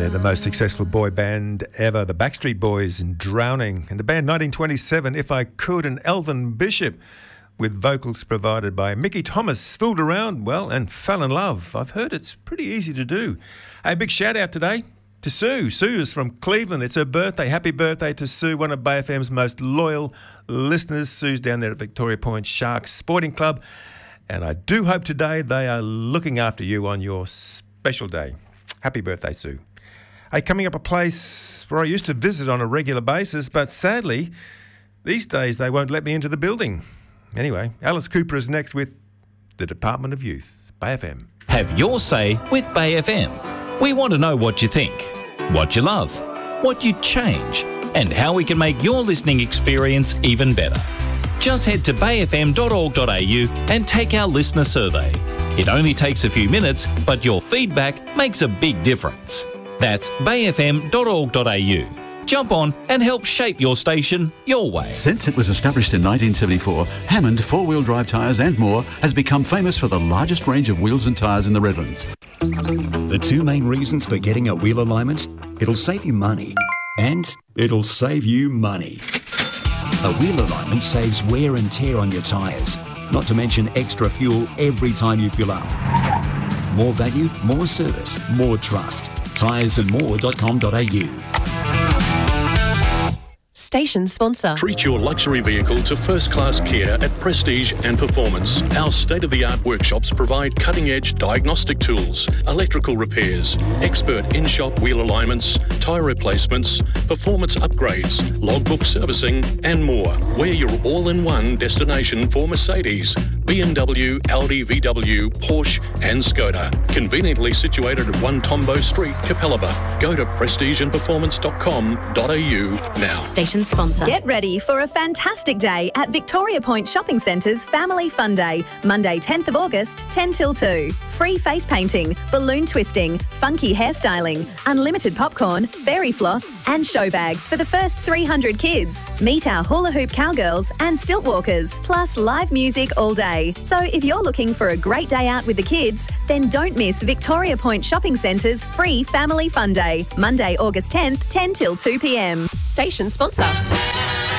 They're the most successful boy band ever, the Backstreet Boys and Drowning. And the band 1927, If I Could, and Elvin Bishop, with vocals provided by Mickey Thomas, fooled around, well, and fell in love. I've heard it's pretty easy to do. A big shout out today to Sue. Sue is from Cleveland. It's her birthday. Happy birthday to Sue, one of Bay FM's most loyal listeners. Sue's down there at Victoria Point Sharks Sporting Club. And I do hope today they are looking after you on your special day. Happy birthday, Sue. Hey, coming up, a place where I used to visit on a regular basis, but sadly, these days they won't let me into the building. Anyway, Alice Cooper is next with the Department of Youth, Bay FM. Have your say with Bay FM. We want to know what you think, what you love, what you'd change, and how we can make your listening experience even better. Just head to bayfm.org.au and take our listener survey. It only takes a few minutes, but your feedback makes a big difference. That's bayfm.org.au. Jump on and help shape your station your way. Since it was established in 1974, Hammond four-wheel drive tyres and more has become famous for the largest range of wheels and tyres in the Redlands. The two main reasons for getting a wheel alignment: it'll save you money and it'll save you money. A wheel alignment saves wear and tear on your tyres, not to mention extra fuel every time you fill up. More value, more service, more trust. Tyresandmore.com.au. Station sponsor. Treat your luxury vehicle to first-class care at Prestige and Performance. Our state-of-the-art workshops provide cutting-edge diagnostic tools, electrical repairs, expert in-shop wheel alignments, tyre replacements, performance upgrades, logbook servicing, and more. We're your all-in-one destination for Mercedes, BMW, Audi, VW, Porsche, and Skoda. Conveniently situated at 1 Tombo Street, Capalaba. Go to prestigeandperformance.com.au now. Station sponsor. Get ready for a fantastic day at Victoria Point Shopping Centre's Family Fun Day, Monday 10th of August, 10 till 2. Free face painting, balloon twisting, funky hairstyling, unlimited popcorn, fairy floss and show bags for the first 300 kids. Meet our hula hoop cowgirls and stilt walkers, plus live music all day. So if you're looking for a great day out with the kids, then don't miss Victoria Point Shopping Centre's free Family Fun Day, Monday, August 10th, 10 till 2 p.m. Station sponsor.